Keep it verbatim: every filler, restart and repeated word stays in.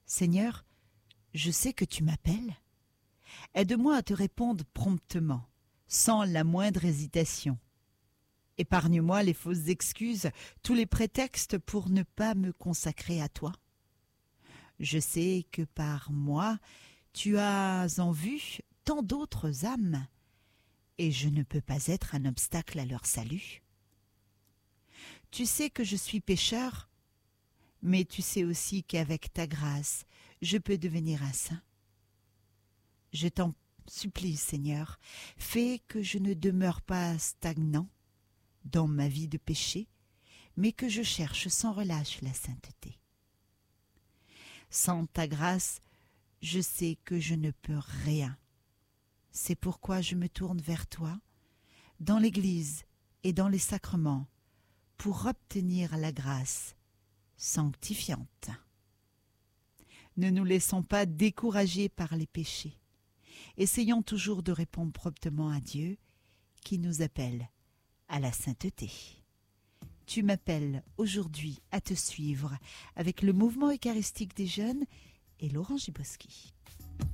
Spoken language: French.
Seigneur, je sais que tu m'appelles. Aide-moi à te répondre promptement, sans la moindre hésitation. Épargne-moi les fausses excuses, tous les prétextes pour ne pas me consacrer à toi. Je sais que par moi, tu as en vue tant d'autres âmes, et je ne peux pas être un obstacle à leur salut. Tu sais que je suis pécheur, mais tu sais aussi qu'avec ta grâce, je peux devenir un saint. Je t'en supplie, Seigneur, fais que je ne demeure pas stagnant dans ma vie de péché, mais que je cherche sans relâche la sainteté. Sans ta grâce, je sais que je ne peux rien. C'est pourquoi je me tourne vers toi, dans l'Église et dans les sacrements, pour obtenir la grâce sanctifiante. Ne nous laissons pas décourager par les péchés. Essayons toujours de répondre promptement à Dieu qui nous appelle à la sainteté. Tu m'appelles aujourd'hui à te suivre avec le mouvement eucharistique des jeunes et Laurent Giboski.